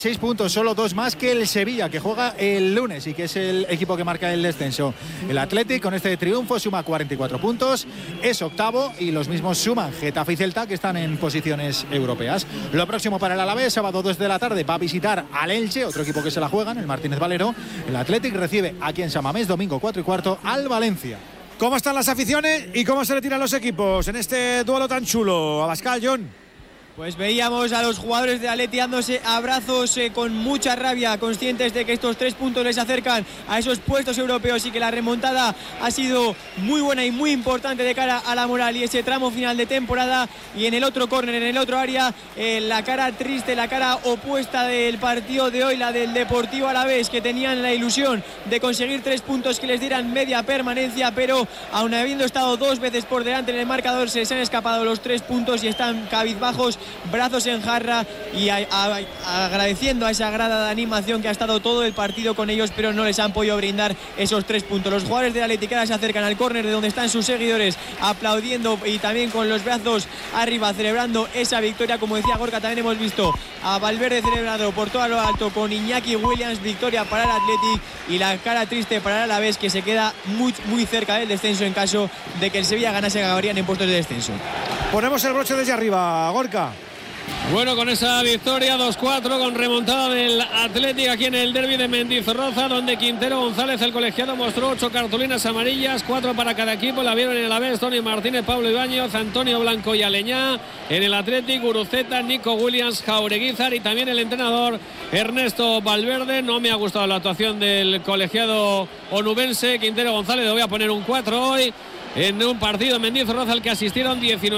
6 puntos, solo 2 más que el Sevilla, que juega el lunes y que es el equipo que marca el descenso. El Athletic con este triunfo suma 44 puntos, es octavo, y los mismos suman Getafe y Celta, que están en posiciones europeas. Lo próximo para el Alavés, sábado 2 de la tarde, va a visitar al Elche, otro equipo que se la juegan, el Martínez Valero. El Athletic recibe aquí en San Mamés, domingo 4:15, al Valencia. ¿Cómo están las aficiones y cómo se le tiran los equipos en este duelo tan chulo? Abascal, John. Pues veíamos a los jugadores de Atleti dándose abrazos con mucha rabia, conscientes de que estos 3 puntos les acercan a esos puestos europeos y que la remontada ha sido muy buena y muy importante de cara a la moral y ese tramo final de temporada. Y en el otro córner, en el otro área, la cara triste, la cara opuesta del partido de hoy, la del Deportivo Alavés, que tenían la ilusión de conseguir 3 puntos que les dieran media permanencia, pero aun habiendo estado 2 veces por delante en el marcador, se les han escapado los 3 puntos y están cabizbajos, brazos en jarra y agradeciendo a esa grada de animación que ha estado todo el partido con ellos, pero no les han podido brindar esos 3 puntos. Los jugadores de Athletic ahora se acercan al córner de donde están sus seguidores, aplaudiendo y también con los brazos arriba, celebrando esa victoria. Como decía Gorka, también hemos visto a Valverde celebrado por todo lo alto con Iñaki Williams. Victoria para el Athletic y la cara triste para el Alavés, que se queda muy, muy cerca del descenso en caso de que el Sevilla ganase, acabarían en puestos de descenso. Ponemos el broche desde arriba, Gorka. Bueno, con esa victoria 2-4 con remontada del Atlético aquí en el derbi de Mendizorroza, donde Quintero González, el colegiado, mostró 8 cartulinas amarillas, 4 para cada equipo. La vieron en el Alavés Tony Martínez, Pablo Ibáñez, Antonio Blanco y Aleñá. En el Atlético, Guruceta, Nico Williams, Jaureguizar y también el entrenador Ernesto Valverde. No me ha gustado la actuación del colegiado onubense Quintero González. Le voy a poner un 4 hoy en un partido en Mendizorroza al que asistieron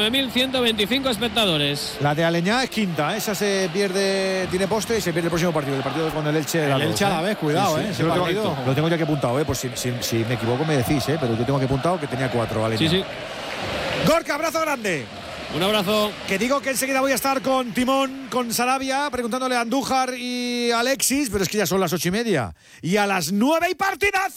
19.125 espectadores. La de Aleñá es quinta, esa se pierde, tiene poste y se pierde el próximo partido, el partido con el Elche. El Elche a la vez, cuidado, sí, sí. Lo tengo ya que apuntado, por si me equivoco me decís, pero yo tengo que apuntado que tenía 4, Aleñá. Sí. Gorka, abrazo grande. Un abrazo. Que digo que enseguida voy a estar con Timón, con Sarabia, preguntándole a Andújar y Alexis, pero es que ya son las 8:30. Y a las 9 ¡y partidazo!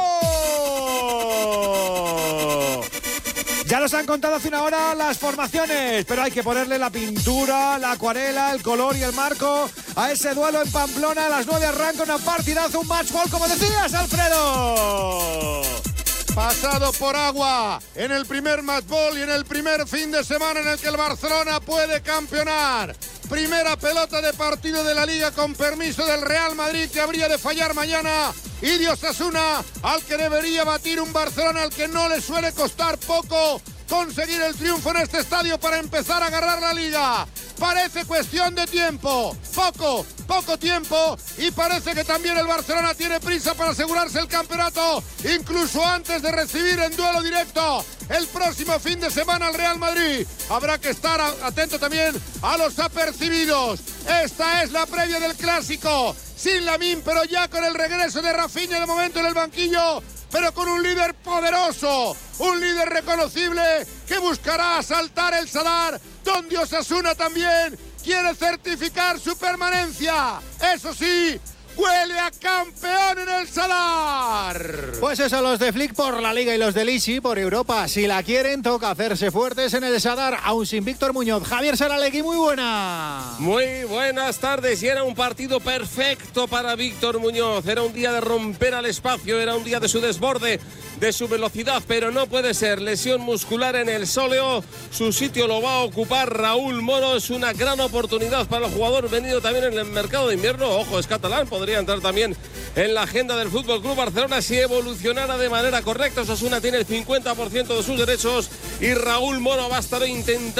Ya nos han contado hace una hora las formaciones, pero hay que ponerle la pintura, la acuarela, el color y el marco a ese duelo en Pamplona. A las 9 arranca un partidazo, un match ball, como decías, Alfredo. Pasado por agua en el primer match ball y en el primer fin de semana en el que el Barcelona puede campeonar. Primera pelota de partido de la Liga con permiso del Real Madrid, que habría de fallar mañana, y de Osasuna, al que debería batir un Barcelona al que no le suele costar poco conseguir el triunfo en este estadio para empezar a agarrar la Liga. Parece cuestión de tiempo, poco tiempo, y parece que también el Barcelona tiene prisa para asegurarse el campeonato, incluso antes de recibir en duelo directo el próximo fin de semana al Real Madrid. Habrá que estar atento también a los apercibidos. Esta es la previa del Clásico, sin Lamine, pero ya con el regreso de Rafinha de momento en el banquillo, pero con un líder poderoso, un líder reconocible que buscará asaltar el Sadar, donde Osasuna también quiere certificar su permanencia. Eso sí, huele a campeón en el Sadar. Pues eso, los de Flick por la Liga y los de Lisi por Europa. Si la quieren, toca hacerse fuertes en el Sadar, aún sin Víctor Muñoz. Javier Saralegui, muy buena. Muy buenas tardes, y era un partido perfecto para Víctor Muñoz. Era un día de romper al espacio, era un día de su desborde, de su velocidad, pero no puede ser. Lesión muscular en el sóleo, su sitio lo va a ocupar Raúl Moro. Es una gran oportunidad para el jugador venido también en el mercado de invierno. Ojo, es catalán, podría entrar también en la agenda del FC Barcelona si evolucionara de manera correcta. Osasuna tiene el 50% de sus derechos y Raúl Moro va a estar intentando